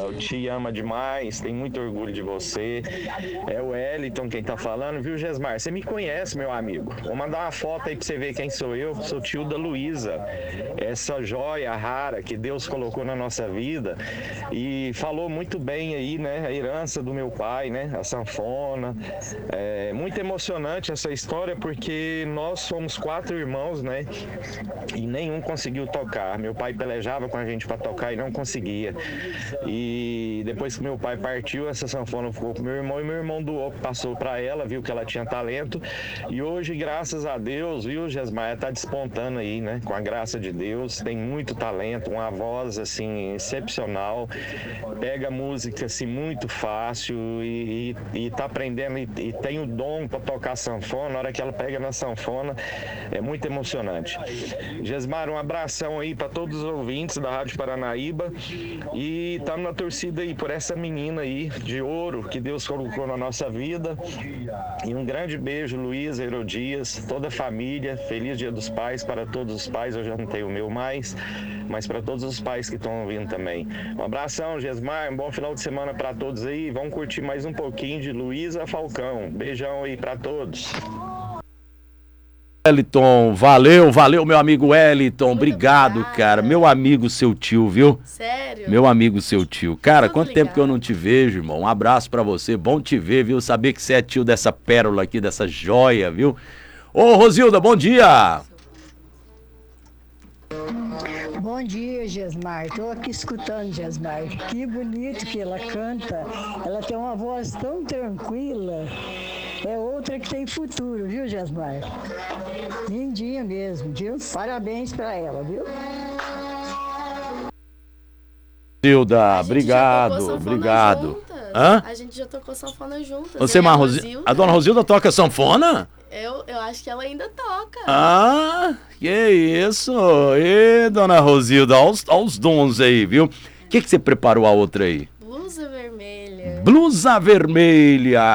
te ama demais, tem muito orgulho de você. É o Wellington quem tá falando, viu, Gesmar? Você me conhece, meu amigo. Vou mandar uma foto aí pra você ver quem sou eu. Sou tio da Luísa, essa joia rara que Deus colocou na nossa vida e falou muito bem aí, né? A herança do meu pai, né? A sanfona. É muito emocionante essa história porque nós somos 4 irmãos, né? E nenhum conseguiu tocar. Meu pai pelejava com a gente para tocar e não conseguia. E depois que meu pai partiu, essa sanfona ficou com meu irmão e meu irmão doou, passou para ela, viu que ela tinha talento. E hoje, graças a Deus, viu, Gesmaia, tá despontando aí, né? Com a graça de Deus, tem muito talento, uma voz assim excepcional, pega música assim muito fácil e tá aprendendo e tem o dom para tocar sanfona. Na hora que ela pega na sanfona, é muito emocionante. Gesmar, um abração aí para todos os ouvintes da Rádio Paranaíba e estamos na torcida aí por essa menina aí de ouro que Deus colocou na nossa vida. E um grande beijo, Luísa, Herodias, toda a família. Feliz Dia dos Pais para todos os pais. Eu já não tenho o meu mais, mas para todos os pais que estão ouvindo também. Um abração, Gesmar, um bom final de semana para todos aí. Vamos curtir mais um pouquinho de Luísa Falcão. Beijão aí para todos. Wellington, valeu, meu amigo Wellington, obrigado, cara, meu amigo seu tio, viu? Sério? Meu amigo seu tio. Cara, Muito quanto legal. tempo que eu não te vejo, irmão, um abraço pra você, bom te ver, viu? Saber que você é tio dessa pérola aqui, dessa joia, viu? Ô, Rosilda, bom dia! Bom dia, Gesmar. Estou aqui escutando, Gesmar. Que bonito que ela canta. Ela tem uma voz tão tranquila. É outra que tem futuro, viu, Gesmar? Lindinha mesmo, viu? Parabéns para ela, viu? Rosilda, A gente já tocou obrigado, sanfona obrigado. juntas. Hã? A gente já tocou sanfona juntas. Você, Eu e a Rosilda, a dona Rosilda toca sanfona? Eu acho que ela ainda toca. Ah, que isso? Ê, dona Rosilda, olha os dons aí, viu? O que você preparou a outra aí? Blusa vermelha. Blusa vermelha.